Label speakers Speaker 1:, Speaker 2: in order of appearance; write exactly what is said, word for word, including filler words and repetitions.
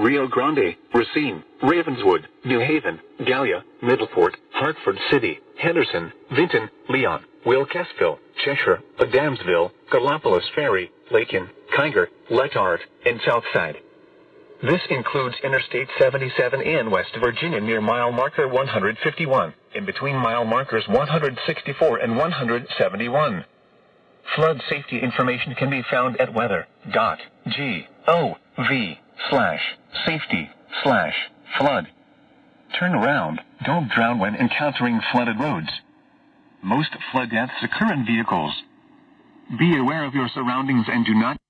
Speaker 1: Rio Grande, Racine, Ravenswood, New Haven, Gallia, Middleport, Hartford City, Henderson, Vinton, Leon, Wilkesville, Cheshire, Adamsville, Gallipolis Ferry, Lakin, Kinger, Letart, and Southside. This includes Interstate seventy-seven in West Virginia near mile marker one hundred fifty-one, in between mile markers one hundred sixty-four and one hundred seventy-one. Flood safety information can be found at weather dot gov slash safety slash flood. Turn around. Don't drown when encountering flooded roads. Most flood deaths occur in vehicles. Be aware of your surroundings and do not